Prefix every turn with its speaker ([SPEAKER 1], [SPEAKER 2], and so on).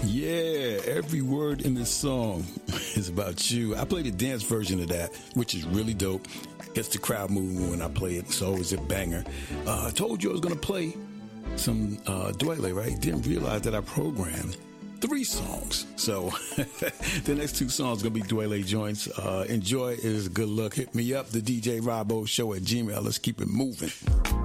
[SPEAKER 1] Yeah, every word in this song is about you. I played a dance version of that, which is really dope. Gets the crowd moving when I play it. It's always a banger. I told you I was going to play some Dwele, right? Didn't realize that I programmed 3 songs. So the next 2 songs going to be Dwele joints. Enjoy. It is a good look. Hit me up, the DJ Robo Show at Gmail. Let's keep it moving.